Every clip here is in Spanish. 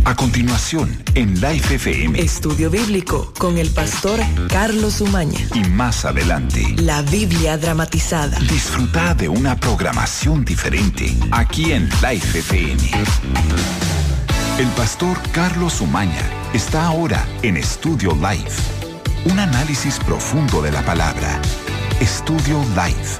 A continuación, en Life FM. Estudio Bíblico con el pastor Carlos Umaña. Y más adelante, la Biblia dramatizada. Disfruta de una programación diferente aquí en Life FM. El pastor Carlos Umaña está ahora en Estudio Life. Un análisis profundo de la palabra. Estudio Life.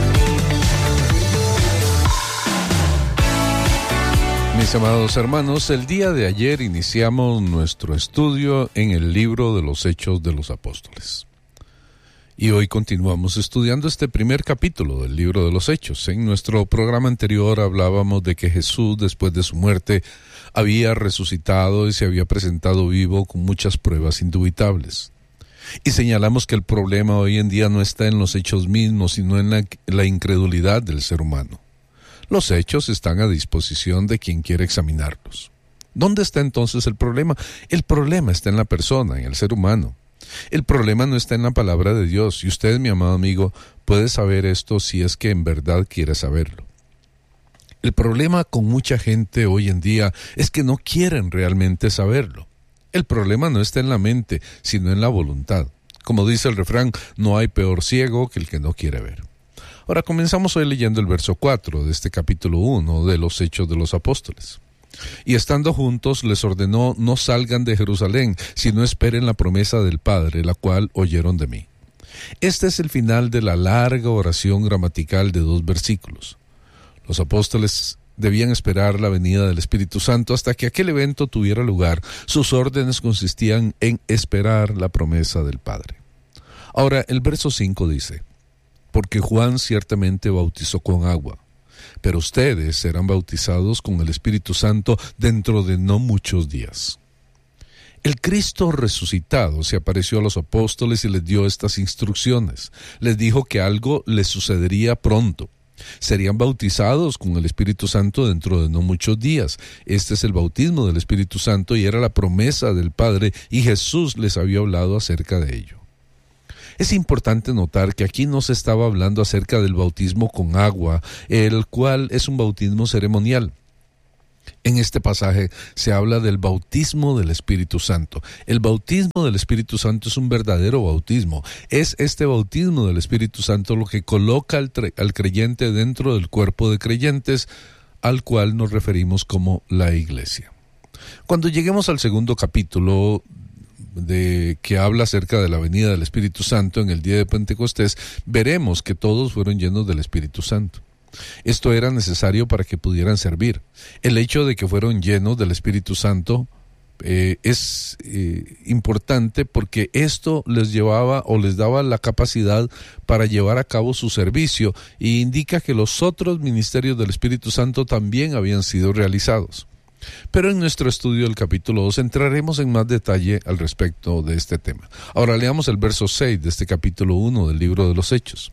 Mis amados hermanos, el día de ayer iniciamos nuestro estudio en el libro de los Hechos de los Apóstoles. Y hoy continuamos estudiando este primer capítulo del libro de los Hechos. En nuestro programa anterior hablábamos de que Jesús, después de su muerte, había resucitado y se había presentado vivo con muchas pruebas indubitables. Y señalamos que el problema hoy en día no está en los hechos mismos, sino en la incredulidad del ser humano. Los hechos están a disposición de quien quiere examinarlos. ¿Dónde está entonces el problema? El problema está en la persona, en el ser humano. El problema no está en la palabra de Dios. Y usted, mi amado amigo, puede saber esto si es que en verdad quiere saberlo. El problema con mucha gente hoy en día es que no quieren realmente saberlo. El problema no está en la mente, sino en la voluntad. Como dice el refrán, no hay peor ciego que el que no quiere ver. Ahora comenzamos hoy leyendo el verso 4 de este capítulo 1 de los Hechos de los Apóstoles. Y estando juntos les ordenó: no salgan de Jerusalén, sino esperen la promesa del Padre, la cual oyeron de mí. Este es el final de la larga oración gramatical de 2 versículos. Los apóstoles debían esperar la venida del Espíritu Santo hasta que aquel evento tuviera lugar. Sus órdenes consistían en esperar la promesa del Padre. Ahora el verso 5 dice: porque Juan ciertamente bautizó con agua, pero ustedes serán bautizados con el Espíritu Santo dentro de no muchos días. El Cristo resucitado se apareció a los apóstoles y les dio estas instrucciones. Les dijo que algo les sucedería pronto. Serían bautizados con el Espíritu Santo dentro de no muchos días. Este es el bautismo del Espíritu Santo y era la promesa del Padre, y Jesús les había hablado acerca de ello. Es importante notar que aquí no se estaba hablando acerca del bautismo con agua, el cual es un bautismo ceremonial. En este pasaje se habla del bautismo del Espíritu Santo. El bautismo del Espíritu Santo es un verdadero bautismo. Es este bautismo del Espíritu Santo lo que coloca al creyente dentro del cuerpo de creyentes, al cual nos referimos como la Iglesia. Cuando lleguemos al segundo capítulo, de que habla acerca de la venida del Espíritu Santo en el día de Pentecostés, veremos que todos fueron llenos del Espíritu Santo. Esto era necesario para que pudieran servir. El hecho de que fueron llenos del Espíritu Santo es importante porque esto les llevaba o les daba la capacidad para llevar a cabo su servicio, e indica que los otros ministerios del Espíritu Santo también habían sido realizados. Pero en nuestro estudio del capítulo 2 entraremos en más detalle al respecto de este tema. Ahora leamos el verso 6 de este capítulo 1 del libro de los Hechos.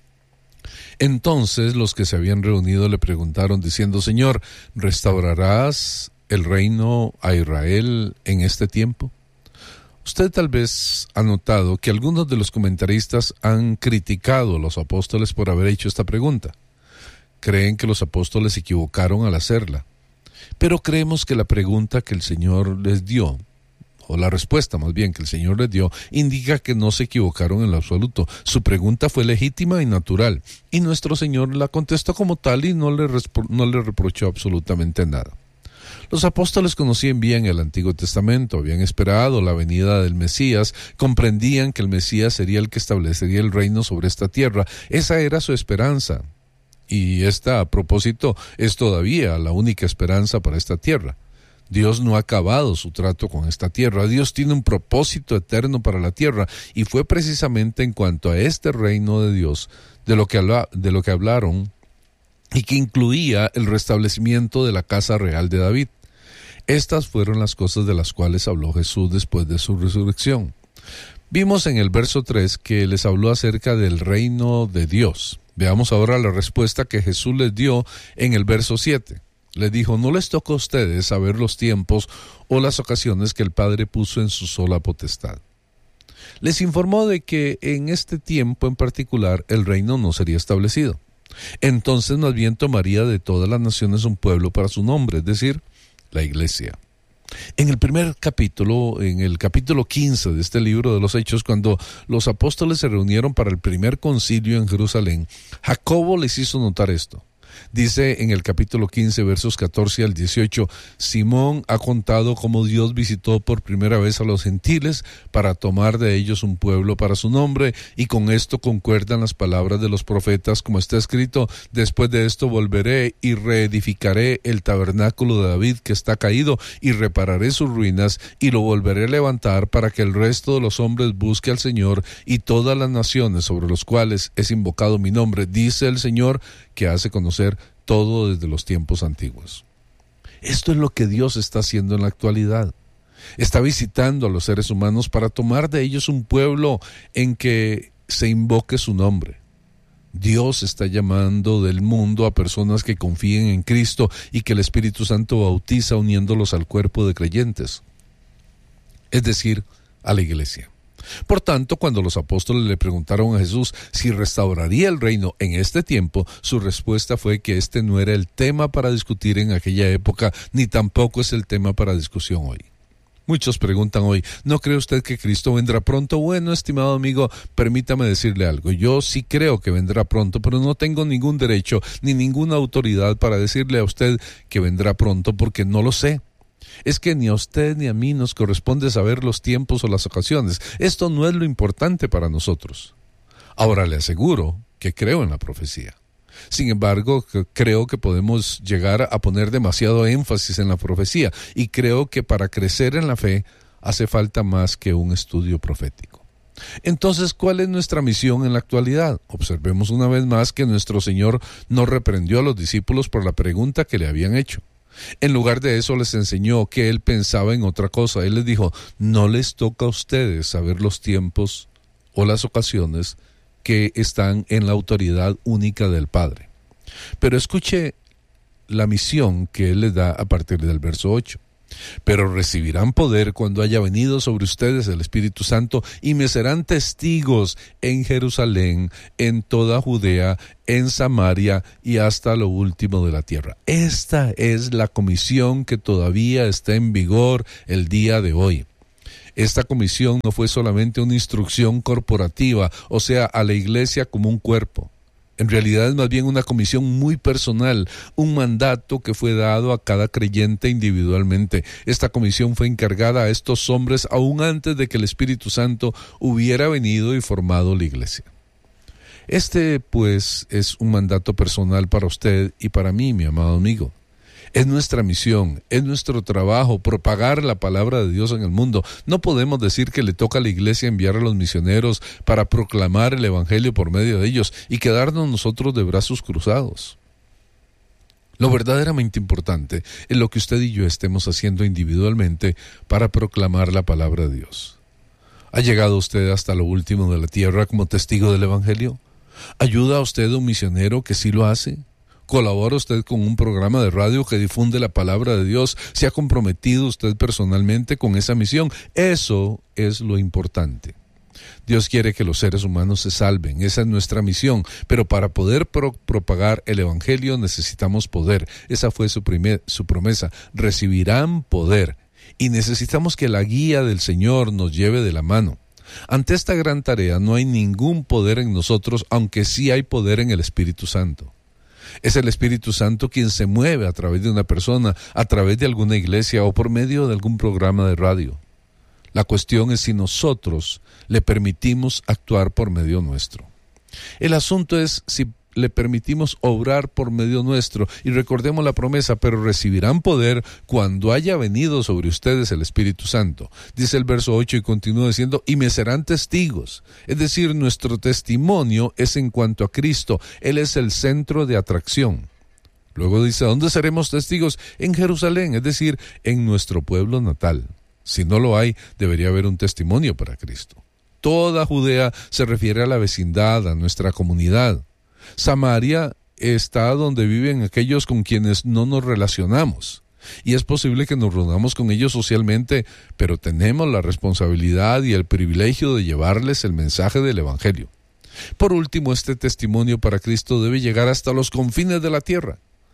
Entonces los que se habían reunido le preguntaron diciendo: Señor, ¿restaurarás el reino a Israel en este tiempo? Usted tal vez ha notado que algunos de los comentaristas han criticado a los apóstoles por haber hecho esta pregunta. Creen que los apóstoles se equivocaron al hacerla. Pero creemos que la pregunta que el Señor les dio, o la respuesta más bien que el Señor les dio, indica que no se equivocaron en lo absoluto. Su pregunta fue legítima y natural, y nuestro Señor la contestó como tal y no le reprochó absolutamente nada. Los apóstoles conocían bien el Antiguo Testamento, habían esperado la venida del Mesías, comprendían que el Mesías sería el que establecería el reino sobre esta tierra. Esa era su esperanza. Y esta, a propósito, es todavía la única esperanza para esta tierra. Dios no ha acabado su trato con esta tierra. Dios tiene un propósito eterno para la tierra, y fue precisamente en cuanto a este reino de Dios de lo que hablaron, y que incluía el restablecimiento de la casa real de David. Estas fueron las cosas de las cuales habló Jesús después de su resurrección. Vimos en el verso 3 que les habló acerca del reino de Dios. Veamos ahora la respuesta que Jesús les dio en el verso 7. Les dijo: no les toca a ustedes saber los tiempos o las ocasiones que el Padre puso en su sola potestad. Les informó de que en este tiempo en particular el reino no sería establecido. Entonces más bien tomaría de todas las naciones un pueblo para su nombre, es decir, la Iglesia. En el primer capítulo, en el capítulo 15 de este libro de los Hechos, cuando los apóstoles se reunieron para el primer concilio en Jerusalén, Jacobo les hizo notar esto. Dice en el capítulo 15, versos 14 al 18, Simón ha contado cómo Dios visitó por primera vez a los gentiles para tomar de ellos un pueblo para su nombre, y con esto concuerdan las palabras de los profetas, como está escrito: después de esto volveré y reedificaré el tabernáculo de David que está caído, y repararé sus ruinas, y lo volveré a levantar para que el resto de los hombres busque al Señor, y todas las naciones sobre los cuales es invocado mi nombre, dice el Señor, que hace conocer todo desde los tiempos antiguos. Esto es lo que Dios está haciendo en la actualidad. Está visitando a los seres humanos para tomar de ellos un pueblo en que se invoque su nombre. Dios está llamando del mundo a personas que confíen en Cristo y que el Espíritu Santo bautiza uniéndolos al cuerpo de creyentes, es decir, a la iglesia. Por tanto, cuando los apóstoles le preguntaron a Jesús si restauraría el reino en este tiempo, su respuesta fue que este no era el tema para discutir en aquella época, ni tampoco es el tema para discusión hoy. Muchos preguntan hoy, ¿no cree usted que Cristo vendrá pronto? Bueno, estimado amigo, permítame decirle algo. Yo sí creo que vendrá pronto, pero no tengo ningún derecho ni ninguna autoridad para decirle a usted que vendrá pronto, porque no lo sé. Es que ni a usted ni a mí nos corresponde saber los tiempos o las ocasiones. Esto no es lo importante para nosotros. Ahora le aseguro que creo en la profecía. Sin embargo, creo que podemos llegar a poner demasiado énfasis en la profecía, y creo que para crecer en la fe hace falta más que un estudio profético. Entonces, ¿cuál es nuestra misión en la actualidad? Observemos una vez más que nuestro Señor no reprendió a los discípulos por la pregunta que le habían hecho. En lugar de eso les enseñó que Él pensaba en otra cosa. Él les dijo, no les toca a ustedes saber los tiempos o las ocasiones que están en la autoridad única del Padre. Pero escuche la misión que Él les da a partir del verso 8. Pero recibirán poder cuando haya venido sobre ustedes el Espíritu Santo, y me serán testigos en Jerusalén, en toda Judea, en Samaria y hasta lo último de la tierra. Esta es la comisión que todavía está en vigor el día de hoy. Esta comisión no fue solamente una instrucción corporativa, o sea, a la iglesia como un cuerpo. En realidad es más bien una comisión muy personal, un mandato que fue dado a cada creyente individualmente. Esta comisión fue encargada a estos hombres aún antes de que el Espíritu Santo hubiera venido y formado la iglesia. Este, pues, es un mandato personal para usted y para mí, mi amado amigo. Es nuestra misión, es nuestro trabajo propagar la palabra de Dios en el mundo. No podemos decir que le toca a la iglesia enviar a los misioneros para proclamar el evangelio por medio de ellos y quedarnos nosotros de brazos cruzados. Lo verdaderamente importante es lo que usted y yo estemos haciendo individualmente para proclamar la palabra de Dios. ¿Ha llegado usted hasta lo último de la tierra como testigo del evangelio? ¿Ayuda a usted a un misionero que sí lo hace? ¿Colabora usted con un programa de radio que difunde la palabra de Dios? ¿Se ha comprometido usted personalmente con esa misión? Eso es lo importante. Dios quiere que los seres humanos se salven, esa es nuestra misión, pero para poder propagar el evangelio necesitamos poder. Esa fue su promesa, recibirán poder, y necesitamos que la guía del Señor nos lleve de la mano. Ante esta gran tarea no hay ningún poder en nosotros, aunque sí hay poder en el Espíritu Santo. Es el Espíritu Santo quien se mueve a través de una persona, a través de alguna iglesia o por medio de algún programa de radio. La cuestión es si nosotros le permitimos actuar por medio nuestro. El asunto es si le permitimos obrar por medio nuestro, y recordemos la promesa, pero recibirán poder cuando haya venido sobre ustedes el Espíritu Santo. Dice el verso 8 y continúa diciendo, y me serán testigos. Es decir, nuestro testimonio es en cuanto a Cristo. Él es el centro de atracción. Luego dice, ¿dónde seremos testigos? En Jerusalén, es decir, en nuestro pueblo natal. Si no lo hay, debería haber un testimonio para Cristo. Toda Judea se refiere a la vecindad, a nuestra comunidad. Samaria está donde viven aquellos con quienes no nos relacionamos. Y es posible que nos reunamos con ellos socialmente, pero tenemos la responsabilidad y el privilegio de llevarles el mensaje del Evangelio. Por último, este testimonio para Cristo debe llegar hasta los confines de la tierra.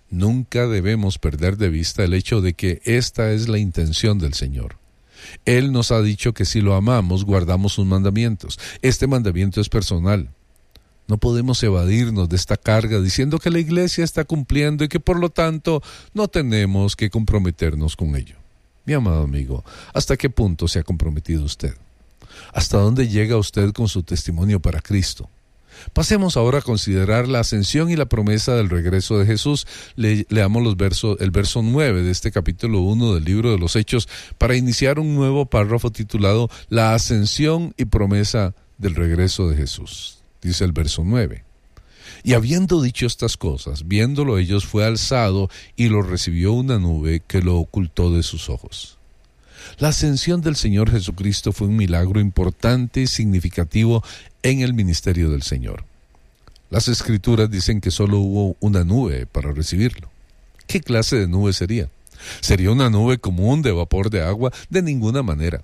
Nunca debemos perder de vista el hecho de que esta es la intención del Señor. Él nos ha dicho que si lo amamos, guardamos sus mandamientos. Este mandamiento es personal. No podemos evadirnos de esta carga diciendo que la iglesia está cumpliendo y que por lo tanto no tenemos que comprometernos con ello. Mi amado amigo, ¿hasta qué punto se ha comprometido usted? ¿Hasta dónde llega usted con su testimonio para Cristo? Pasemos ahora a considerar la ascensión y la promesa del regreso de Jesús. Leamos el verso 9 de este capítulo 1 del libro de los Hechos para iniciar un nuevo párrafo titulado La ascensión y promesa del regreso de Jesús. Dice el verso 9. Y habiendo dicho estas cosas, viéndolo ellos, fue alzado y lo recibió una nube que lo ocultó de sus ojos. La ascensión del Señor Jesucristo fue un milagro importante y significativo en el ministerio del Señor. Las Escrituras dicen que solo hubo una nube para recibirlo. ¿Qué clase de nube sería? ¿Sería una nube común de vapor de agua? De ninguna manera.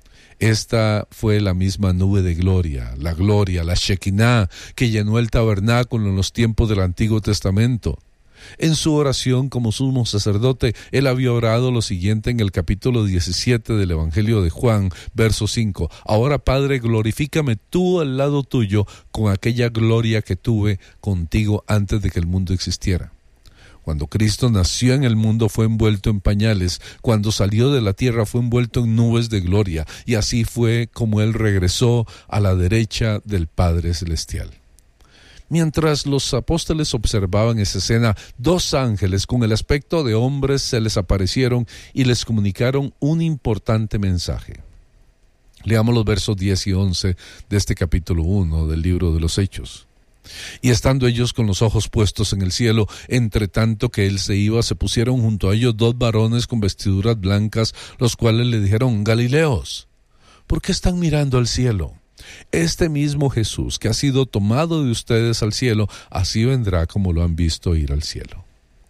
Esta fue la misma nube de gloria, la Shekinah, que llenó el tabernáculo en los tiempos del Antiguo Testamento. En su oración como sumo sacerdote, él había orado lo siguiente en el capítulo 17 del Evangelio de Juan, verso 5. Ahora, Padre, glorifícame tú al lado tuyo con aquella gloria que tuve contigo antes de que el mundo existiera. Cuando Cristo nació en el mundo fue envuelto en pañales, cuando salió de la tierra fue envuelto en nubes de gloria, y así fue como él regresó a la derecha del Padre Celestial. Mientras los apóstoles observaban esa escena, 2 ángeles con el aspecto de hombres se les aparecieron y les comunicaron un importante mensaje. Leamos los versos 10 y 11 de este capítulo 1 del libro de los Hechos. Y estando ellos con los ojos puestos en el cielo, entre tanto que él se iba, se pusieron junto a ellos 2 varones con vestiduras blancas, los cuales le dijeron: Galileos, ¿por qué están mirando al cielo? Este mismo Jesús que ha sido tomado de ustedes al cielo, así vendrá como lo han visto ir al cielo.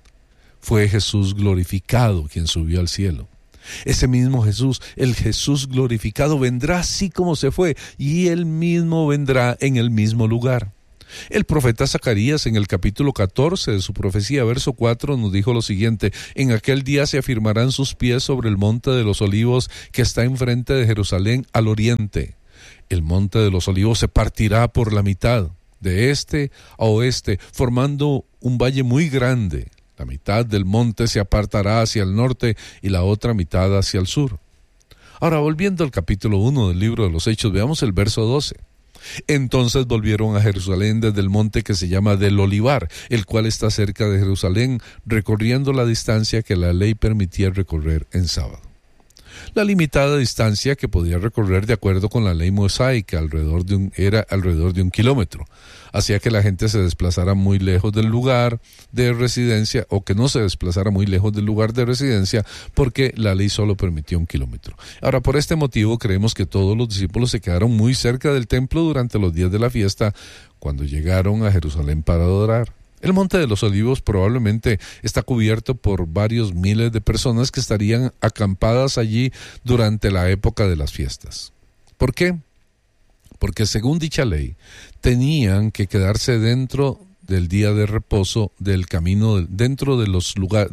Fue Jesús glorificado quien subió al cielo. Ese mismo Jesús, el Jesús glorificado, vendrá así como se fue, y él mismo vendrá en el mismo lugar. El profeta Zacarías en el capítulo 14 de su profecía, verso 4, nos dijo lo siguiente: en aquel día se afirmarán sus pies sobre el monte de los olivos que está enfrente de Jerusalén al oriente. El monte de los olivos se partirá por la mitad, de este a oeste, formando un valle muy grande. La mitad del monte se apartará hacia el norte y la otra mitad hacia el sur. Ahora, volviendo al capítulo 1 del libro de los Hechos, veamos el verso 12. Entonces volvieron a Jerusalén desde el monte que se llama del Olivar, el cual está cerca de Jerusalén, recorriendo la distancia que la ley permitía recorrer en sábado. La limitada distancia que podía recorrer de acuerdo con la ley mosaica era alrededor de 1 kilómetro. Hacía que la gente se desplazara muy lejos del lugar de residencia, o que no se desplazara muy lejos del lugar de residencia, porque la ley solo permitía 1 kilómetro. Ahora, por este motivo creemos que todos los discípulos se quedaron muy cerca del templo durante los días de la fiesta, cuando llegaron a Jerusalén para adorar. El Monte de los Olivos probablemente está cubierto por varios miles de personas que estarían acampadas allí durante la época de las fiestas. ¿Por qué? Porque según dicha ley, tenían que quedarse dentro del día de reposo del camino, dentro de los lugares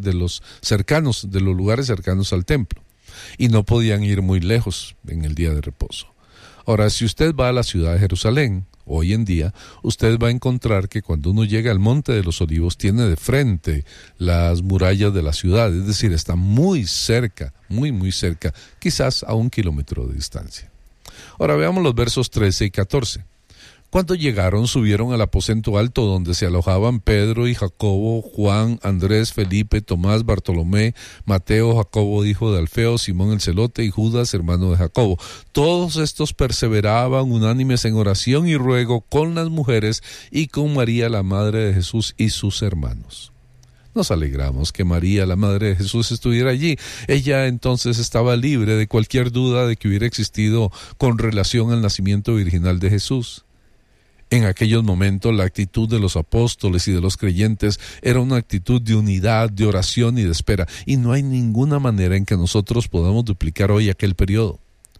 cercanos al templo, y no podían ir muy lejos en el día de reposo. Ahora, si usted va a la ciudad de Jerusalén, hoy en día, usted va a encontrar que cuando uno llega al Monte de los Olivos, tiene de frente las murallas de la ciudad, es decir, está muy cerca, muy cerca, quizás a 1 kilómetro de distancia. Ahora veamos los versos 13 y 14. Cuando llegaron, subieron al aposento alto donde se alojaban Pedro y Jacobo, Juan, Andrés, Felipe, Tomás, Bartolomé, Mateo, Jacobo hijo de Alfeo, Simón el celote y Judas, hermano de Jacobo. Todos estos perseveraban unánimes en oración y ruego con las mujeres y con María, la madre de Jesús, y sus hermanos. Nos alegramos que María, la madre de Jesús, estuviera allí. Ella entonces estaba libre de cualquier duda de que hubiera existido con relación al nacimiento virginal de Jesús. En aquellos momentos la actitud de los apóstoles y de los creyentes era una actitud de unidad, de oración y de espera, y no hay ninguna manera en que nosotros podamos duplicar hoy aquel periodo.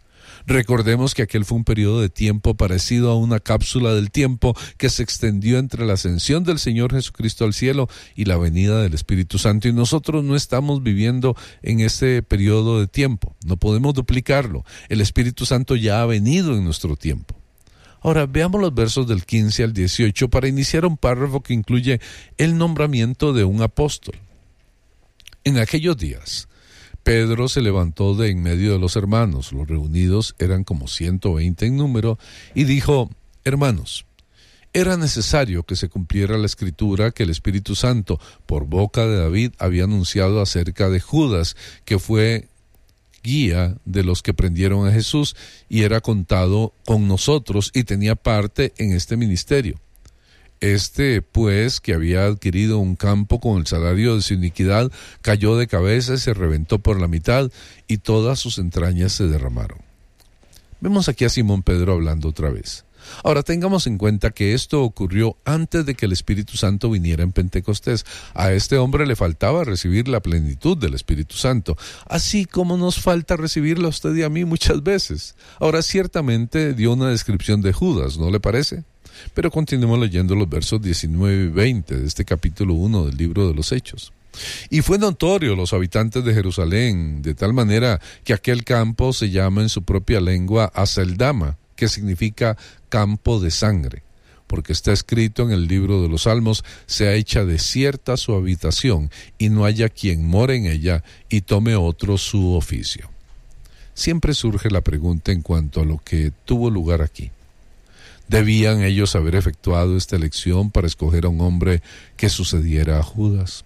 Recordemos que aquel fue un periodo de tiempo parecido a una cápsula del tiempo que se extendió entre la ascensión del Señor Jesucristo al cielo y la venida del Espíritu Santo, y nosotros no estamos viviendo en ese periodo de tiempo, no podemos duplicarlo. El Espíritu Santo ya ha venido en nuestro tiempo. Ahora veamos los versos del 15 al 18 para iniciar un párrafo que incluye el nombramiento de un apóstol. En aquellos días, Pedro se levantó de en medio de los hermanos, los reunidos eran como 120 en número, y dijo: Hermanos, era necesario que se cumpliera la escritura que el Espíritu Santo, por boca de David, había anunciado acerca de Judas, que fue guía de los que prendieron a Jesús y era contado con nosotros y tenía parte en este ministerio. Pues, que había adquirido un campo con el salario de su iniquidad, cayó de cabeza y se reventó por la mitad, y todas sus entrañas se derramaron. Vemos aquí a Simón Pedro hablando otra vez. Ahora tengamos en cuenta que esto ocurrió antes de que el Espíritu Santo viniera en Pentecostés. A este hombre le faltaba recibir la plenitud del Espíritu Santo, así como nos falta recibirla a usted y a mí muchas veces. Ahora ciertamente dio una descripción de Judas, ¿no le parece? Pero continuemos leyendo los versos 19 y 20 de este capítulo 1 del libro de los Hechos. Y fue notorio los habitantes de Jerusalén, de tal manera que aquel campo se llama en su propia lengua Aceldama, que significa campo de sangre, porque está escrito en el libro de los Salmos: sea hecha desierta su habitación, y no haya quien more en ella, y tome otro su oficio. Siempre surge la pregunta en cuanto a lo que tuvo lugar aquí. ¿Debían ellos haber efectuado esta elección para escoger a un hombre que sucediera a Judas?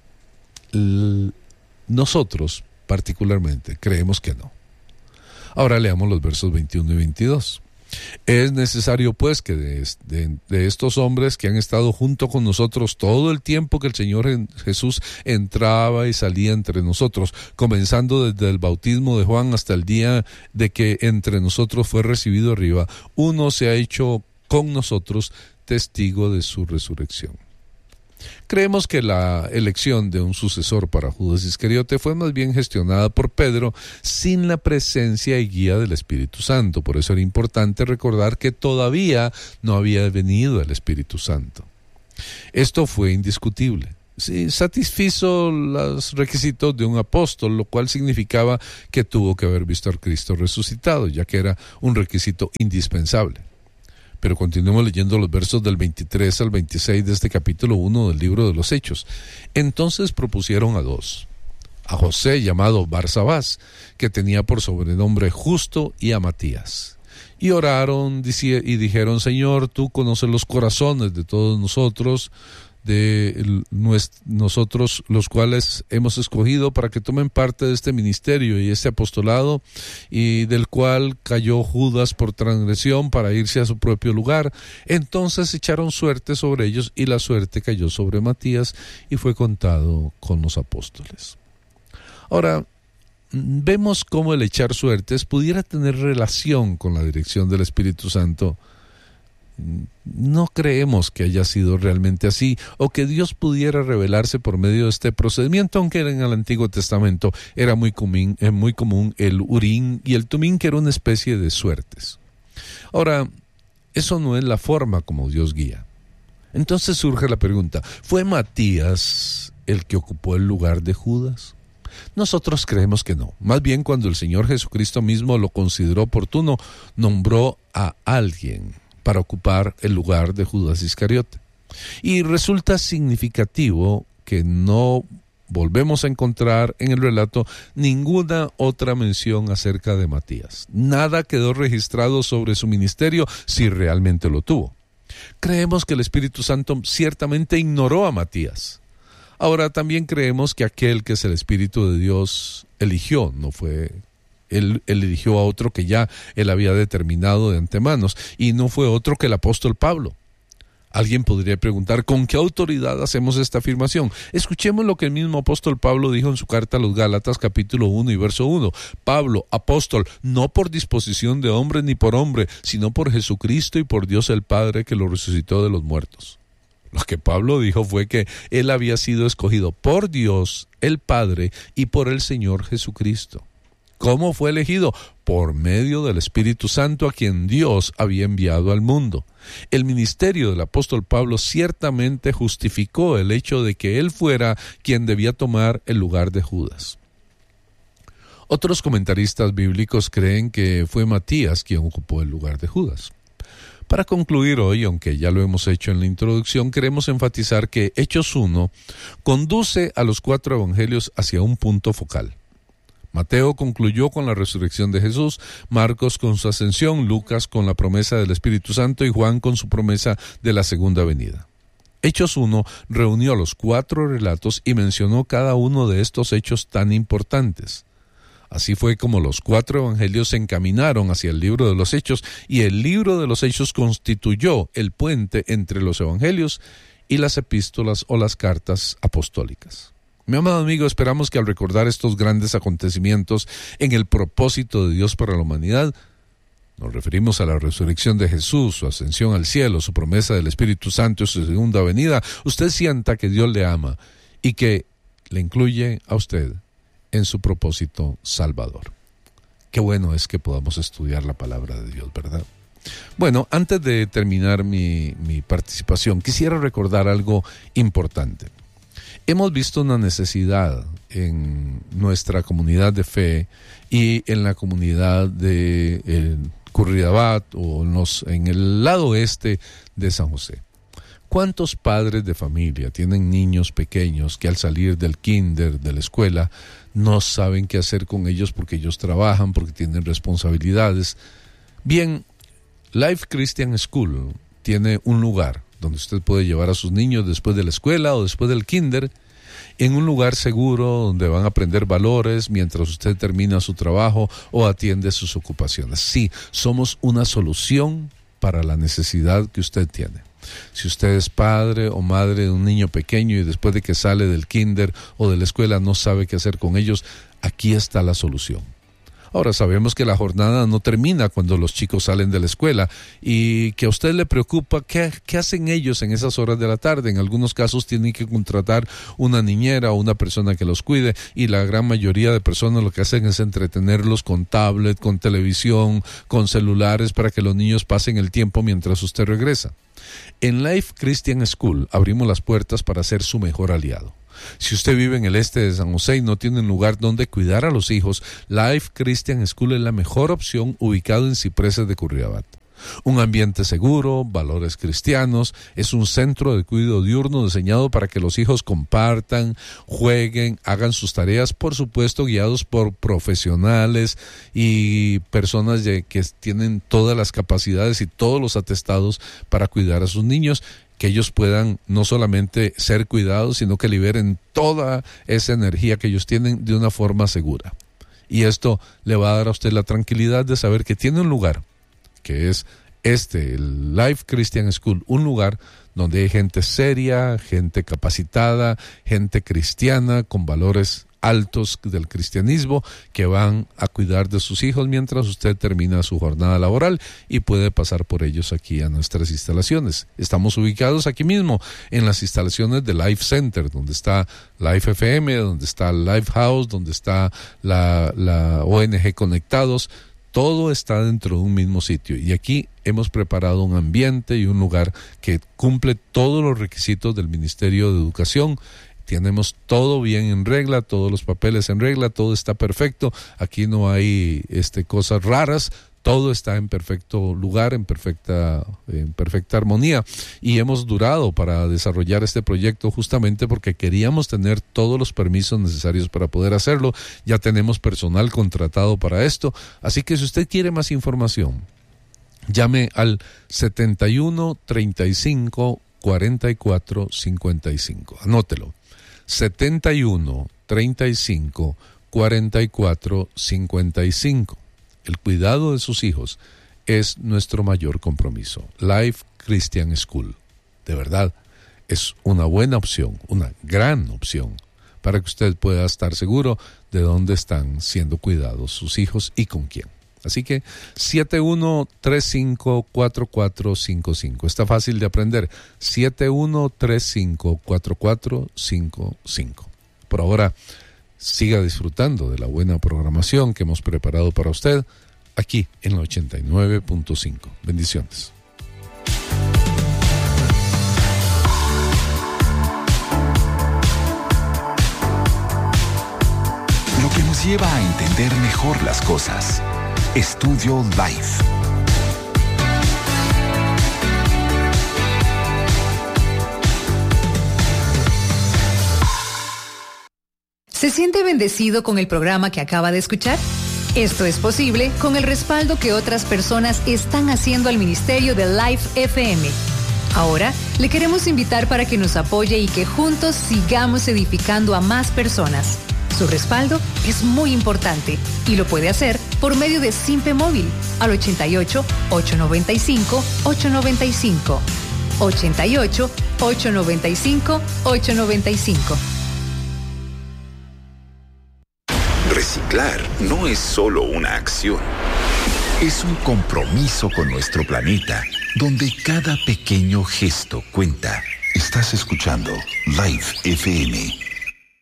Nosotros, particularmente, creemos que no. Ahora leamos los versos 21 y 22. Es necesario, pues, que de estos hombres que han estado junto con nosotros todo el tiempo que el Señor Jesús entraba y salía entre nosotros, comenzando desde el bautismo de Juan hasta el día de que entre nosotros fue recibido arriba, uno se ha hecho con nosotros testigo de su resurrección. Creemos que la elección de un sucesor para Judas Iscariote fue más bien gestionada por Pedro sin la presencia y guía del Espíritu Santo. Por eso era importante recordar que todavía no había venido el Espíritu Santo. Esto fue indiscutible. Sí, satisfizo los requisitos de un apóstol, lo cual significaba que tuvo que haber visto a Cristo resucitado, ya que era un requisito indispensable. Pero continuemos leyendo los versos del 23 al 26 de este capítulo 1 del libro de los Hechos. Entonces propusieron a dos: a José, llamado Barsabás, que tenía por sobrenombre Justo, y a Matías. Y oraron y dijeron: Señor, tú conoces los corazones de todos nosotros, nosotros los cuales hemos escogido para que tomen parte de este ministerio y este apostolado, y del cual cayó Judas por transgresión para irse a su propio lugar. Entonces echaron suerte sobre ellos, y la suerte cayó sobre Matías, y fue contado con los apóstoles. Ahora, vemos cómo el echar suertes pudiera tener relación con la dirección del Espíritu Santo. No creemos que haya sido realmente así, o que Dios pudiera revelarse por medio de este procedimiento, aunque en el Antiguo Testamento era muy común el Urim y el Tumim, que era una especie de suertes. Ahora, eso no es la forma como Dios guía. Entonces surge la pregunta: ¿fue Matías el que ocupó el lugar de Judas? Nosotros creemos que no. Más bien, cuando el Señor Jesucristo mismo lo consideró oportuno, nombró a alguien para ocupar el lugar de Judas Iscariote. Y resulta significativo que no volvemos a encontrar en el relato ninguna otra mención acerca de Matías. Nada quedó registrado sobre su ministerio, si realmente lo tuvo. Creemos que el Espíritu Santo ciertamente ignoró a Matías. Ahora también creemos que aquel que es el Espíritu de Dios eligió, no fue Él eligió a otro que ya él había determinado de antemano, y no fue otro que el apóstol Pablo. Alguien podría preguntar: ¿con qué autoridad hacemos esta afirmación? Escuchemos lo que el mismo apóstol Pablo dijo en su carta a los Gálatas, capítulo 1 y verso 1. Pablo, apóstol, no por disposición de hombre ni por hombre, sino por Jesucristo y por Dios el Padre, que lo resucitó de los muertos. Lo que Pablo dijo fue que él había sido escogido por Dios el Padre y por el Señor Jesucristo. ¿Cómo fue elegido? Por medio del Espíritu Santo a quien Dios había enviado al mundo. El ministerio del apóstol Pablo ciertamente justificó el hecho de que él fuera quien debía tomar el lugar de Judas. Otros comentaristas bíblicos creen que fue Matías quien ocupó el lugar de Judas. Para concluir hoy, aunque ya lo hemos hecho en la introducción, queremos enfatizar que Hechos 1 conduce a los 4 evangelios hacia un punto focal. Mateo concluyó con la resurrección de Jesús, Marcos con su ascensión, Lucas con la promesa del Espíritu Santo y Juan con su promesa de la segunda venida. Hechos 1 reunió los 4 relatos y mencionó cada uno de estos hechos tan importantes. Así fue como los 4 evangelios se encaminaron hacia el libro de los Hechos, y el libro de los Hechos constituyó el puente entre los evangelios y las epístolas o las cartas apostólicas. Mi amado amigo, esperamos que al recordar estos grandes acontecimientos en el propósito de Dios para la humanidad, nos referimos a la resurrección de Jesús, su ascensión al cielo, su promesa del Espíritu Santo y su segunda venida, usted sienta que Dios le ama y que le incluye a usted en su propósito salvador. Qué bueno es que podamos estudiar la palabra de Dios, ¿verdad? Bueno, antes de terminar mi participación, quisiera recordar algo importante. Hemos visto una necesidad en nuestra comunidad de fe y en la comunidad de Curridabat o en el lado oeste de San José. ¿Cuántos padres de familia tienen niños pequeños que al salir del kinder, de la escuela, no saben qué hacer con ellos porque ellos trabajan, porque tienen responsabilidades? Bien, Life Christian School tiene un lugar donde usted puede llevar a sus niños después de la escuela o después del kinder, en un lugar seguro donde van a aprender valores mientras usted termina su trabajo o atiende sus ocupaciones. Sí, somos una solución para la necesidad que usted tiene. Si usted es padre o madre de un niño pequeño y después de que sale del kinder o de la escuela no sabe qué hacer con ellos, aquí está la solución. Ahora, sabemos que la jornada no termina cuando los chicos salen de la escuela y que a usted le preocupa qué hacen ellos en esas horas de la tarde. En algunos casos tienen que contratar una niñera o una persona que los cuide, y la gran mayoría de personas lo que hacen es entretenerlos con tablet, con televisión, con celulares para que los niños pasen el tiempo mientras usted regresa. En Life Christian School abrimos las puertas para ser su mejor aliado. Si usted vive en el este de San José y no tiene un lugar donde cuidar a los hijos, Life Christian School es la mejor opción, ubicado en Cipreses de Curridabat. Un ambiente seguro, valores cristianos, es un centro de cuidado diurno diseñado para que los hijos compartan, jueguen, hagan sus tareas, por supuesto guiados por profesionales y personas que tienen todas las capacidades y todos los atestados para cuidar a sus niños, que ellos puedan no solamente ser cuidados, sino que liberen toda esa energía que ellos tienen de una forma segura. Y esto le va a dar a usted la tranquilidad de saber que tiene un lugar, que es el Life Christian School, un lugar donde hay gente seria, gente capacitada, gente cristiana con valores altos del cristianismo, que van a cuidar de sus hijos mientras usted termina su jornada laboral y puede pasar por ellos aquí a nuestras instalaciones. Estamos ubicados aquí mismo en las instalaciones de Life Center, donde está Life FM, donde está Life House, donde está la ONG Conectados. Todo está dentro de un mismo sitio, y aquí hemos preparado un ambiente y un lugar que cumple todos los requisitos del Ministerio de Educación. Tenemos todo bien en regla, todos los papeles en regla, todo está perfecto. Aquí no hay cosas raras, todo está en perfecto lugar, en perfecta armonía. Y hemos durado para desarrollar este proyecto justamente porque queríamos tener todos los permisos necesarios para poder hacerlo. Ya tenemos personal contratado para esto. Así que si usted quiere más información, llame al 71 35 44 55. Anótelo. 71 35 44 55. El cuidado de sus hijos es nuestro mayor compromiso. Life Christian School, de verdad, es una buena opción, una gran opción, para que usted pueda estar seguro de dónde están siendo cuidados sus hijos y con quién. Así que 71354455. Está fácil de aprender. 71354455. Por ahora siga disfrutando de la buena programación que hemos preparado para usted aquí en la 89.5. Bendiciones. Lo que nos lleva a entender mejor las cosas. Estudio Life. ¿Se siente bendecido con el programa que acaba de escuchar? Esto es posible con el respaldo que otras personas están haciendo al ministerio de Life FM. Ahora, le queremos invitar para que nos apoye y que juntos sigamos edificando a más personas. Su respaldo es muy importante y lo puede hacer por medio de Simpe Móvil al 88-895-895. 88-895-895. Reciclar no es solo una acción. Es un compromiso con nuestro planeta, donde cada pequeño gesto cuenta. Estás escuchando Life FM